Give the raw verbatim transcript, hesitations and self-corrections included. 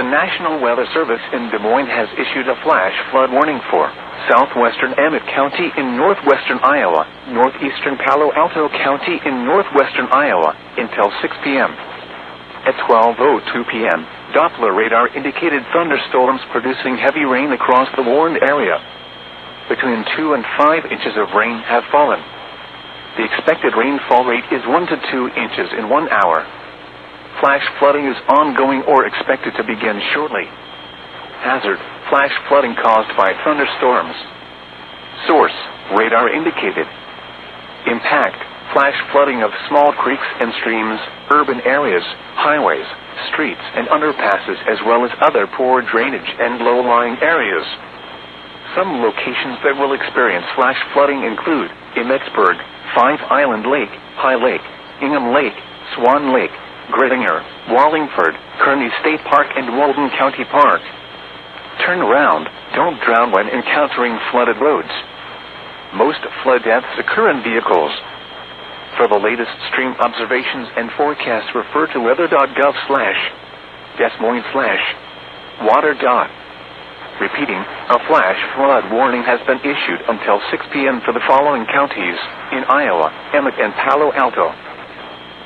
National Weather Service in Des Moines has issued a flash flood warning for southwestern Emmett County in northwestern Iowa, northeastern Palo Alto County in northwestern Iowa, until six p.m. At twelve oh two p.m., Doppler radar indicated thunderstorms producing heavy rain across the warned area. Between two and five inches of rain have fallen. The expected rainfall rate is one to two inches in one hour. Flash flooding is ongoing or expected to begin shortly. Hazard: flash flooding caused by thunderstorms. Source: radar indicated. Impact: flash flooding of small creeks and streams, urban areas, highways, streets, and underpasses, as well as other poor drainage and low-lying areas. Some locations that will experience flash flooding include Emmetsburg, Five Island Lake, High Lake, Ingham Lake, Swan Lake, Grittinger, Wallingford, Kearney State Park, and Walden County Park. Turn around. Don't drown when encountering flooded roads. Most flood deaths occur in vehicles. For the latest stream observations and forecasts, refer to weather.gov slash Des Moines slash water dot. Repeating, a flash flood warning has been issued until six p.m. for the following counties in Iowa: Emmett and Palo Alto.